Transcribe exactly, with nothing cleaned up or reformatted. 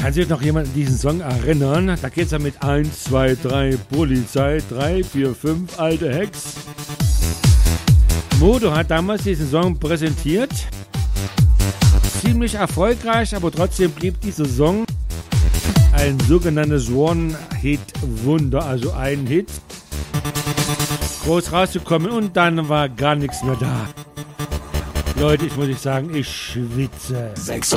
Kann sich noch jemand an diesen Song erinnern? Da geht's ja mit eins, zwei, drei, Polizei, drei, vier, fünf, alte Hex. Modo hat damals diesen Song präsentiert. Ziemlich erfolgreich, aber trotzdem blieb dieser Song ein sogenanntes One-Hit-Wunder, also ein Hit. Groß rausgekommen und dann war gar nichts mehr da. Leute, ich muss nicht sagen, ich schwitze.